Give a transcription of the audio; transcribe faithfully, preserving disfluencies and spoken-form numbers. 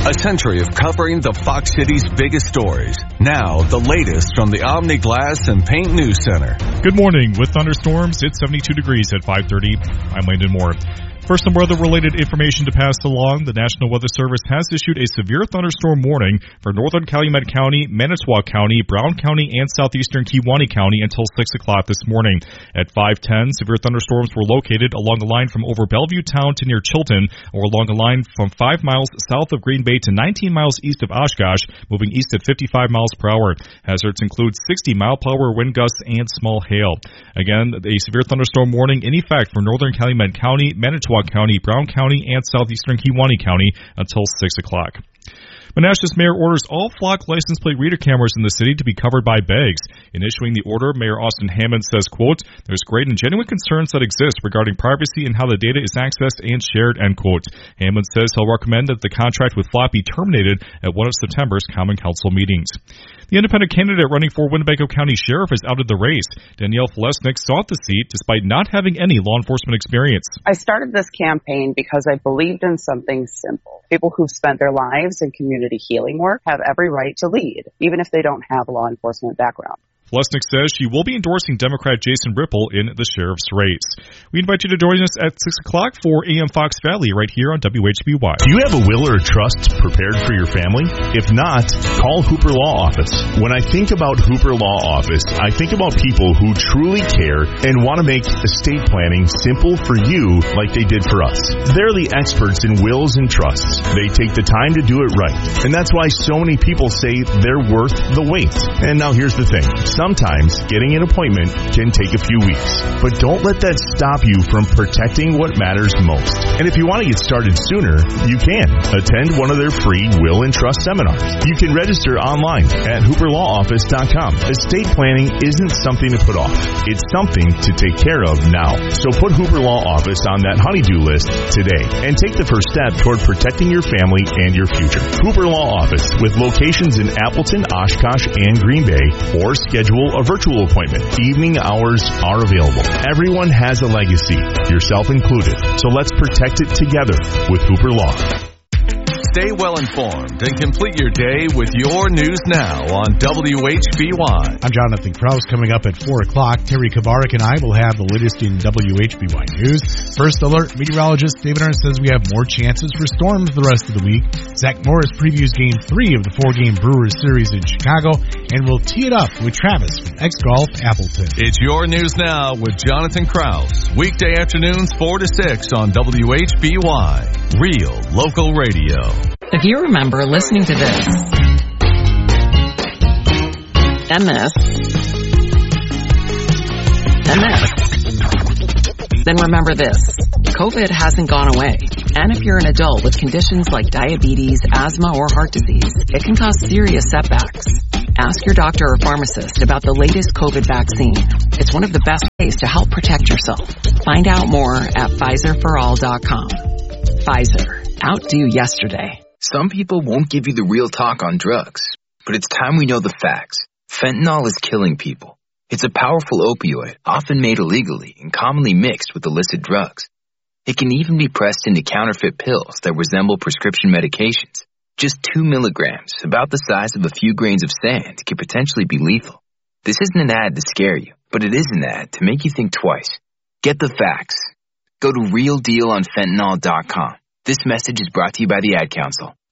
A century of covering the Fox City's biggest stories. Now, the latest from the Omni Glass and Paint News Center. Good morning. With thunderstorms, it's seventy-two degrees at five thirty. I'm Landon Moore. First, some weather-related information to pass along. The National Weather Service has issued a severe thunderstorm warning for northern Calumet County, Manitowoc County, Brown County, and southeastern Kewaunee County until six o'clock this morning. At five ten, severe thunderstorms were located along the line from over Bellevue Town to near Chilton, or along the line from five miles south of Green Bay to nineteen miles east of Oshkosh, moving east at fifty-five miles per hour. Hazards include sixty mile per hour wind gusts and small hail. Again, a severe thunderstorm warning in effect for northern Calumet County, Manitowoc County, Brown County, and southeastern Kewaunee County until six o'clock. Menasha's mayor orders all flock license plate reader cameras in the city to be covered by bags. In issuing the order, Mayor Austin Hammond says, quote, "There's great and genuine concerns that exist regarding privacy and how the data is accessed and shared," end quote. Hammond says he'll recommend that the contract with Flock be terminated at one of September's Common Council meetings. The independent candidate running for Winnebago County Sheriff has outed the race. Danielle Flesnick sought the seat despite not having any law enforcement experience. I started this campaign because I believed in something simple. People who've spent their lives in community healing work have every right to lead, even if they don't have a law enforcement background. Flesnick says she will be endorsing Democrat Jason Ripple in the sheriff's race. We invite you to join us at six o'clock for A M Fox Valley right here on W H B Y. Do you have a will or a trust prepared for your family? If not, call Hooper Law Office. When I think about Hooper Law Office, I think about people who truly care and want to make estate planning simple for you like they did for us. They're the experts in wills and trusts. They take the time to do it right. And that's why so many people say they're worth the wait. And now here's the thing. Sometimes getting an appointment can take a few weeks, but don't let that stop you from protecting what matters most. And if you want to get started sooner, you can. Attend one of their free will and trust seminars. You can register online at hooper law office dot com. Estate planning isn't something to put off. It's something to take care of now. So put Hooper Law Office on that honey-do list today and take the first step toward protecting your family and your future. Hooper Law Office, with locations in Appleton, Oshkosh, and Green Bay, or schedule a virtual appointment. Evening hours are available. Everyone has a legacy, yourself included. So let's protect it together with Hooper Law. Stay well informed and complete your day with your news now on W H B Y. I'm Jonathan Krause. Coming up at four o'clock, Terry Kavarik and I will have the latest in W H B Y news. First alert, meteorologist David Ernst says we have more chances for storms the rest of the week. Zach Morris previews game three of the four-game Brewers series in Chicago, and we'll tee it up with Travis from X-Golf Appleton. It's your news now with Jonathan Krause. Weekday afternoons four to six on W H B Y. Real local radio. If you remember listening to this, and this, and this, then remember this. COVID hasn't gone away. And if you're an adult with conditions like diabetes, asthma, or heart disease, it can cause serious setbacks. Ask your doctor or pharmacist about the latest COVID vaccine. It's one of the best ways to help protect yourself. Find out more at Pfizer for all dot com. Pfizer. Outdo yesterday. Some people won't give you the real talk on drugs, but it's time we know the facts. Fentanyl is killing people. It's a powerful opioid, often made illegally and commonly mixed with illicit drugs. It can even be pressed into counterfeit pills that resemble prescription medications. Just two milligrams, about the size of a few grains of sand, can potentially be lethal. This isn't an ad to scare you, but it is an ad to make you think twice. Get the facts. Go to real deal on fentanyl dot com. This message is brought to you by the Ad Council.